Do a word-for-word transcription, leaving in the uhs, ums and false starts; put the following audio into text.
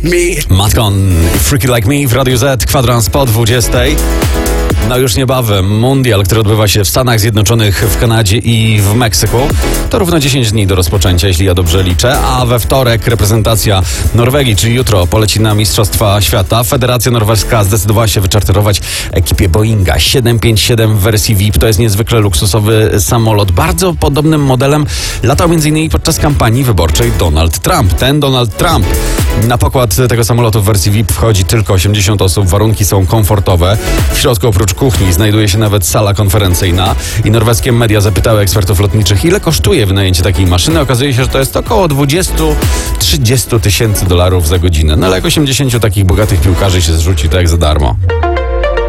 me. Matkon i Freaky Like Me w Radiu Z, kwadrans po dwudziestej. No już niebawem mundial, który odbywa się w Stanach Zjednoczonych, w Kanadzie i w Meksyku. To równo dziesięć dni do rozpoczęcia, jeśli ja dobrze liczę. A we wtorek reprezentacja Norwegii, czyli jutro, poleci na Mistrzostwa Świata. Federacja Norweska zdecydowała się wyczarterować ekipie Boeinga siedem pięć siedem w wersji V I P. To jest niezwykle luksusowy samolot. Bardzo podobnym modelem latał m.in. podczas kampanii wyborczej Donald Trump. Ten Donald Trump. Na pokład tego samolotu w wersji V I P wchodzi tylko osiemdziesiąt osób. Warunki są komfortowe. W środku oprócz kuchni znajduje się nawet sala konferencyjna. I norweskie media zapytały ekspertów lotniczych, ile kosztuje wynajęcie takiej maszyny. Okazuje się, że to jest około dwadzieścia do trzydziestu tysięcy dolarów za godzinę. No ale jak osiemdziesięciu takich bogatych piłkarzy się zrzuci, to jak za darmo.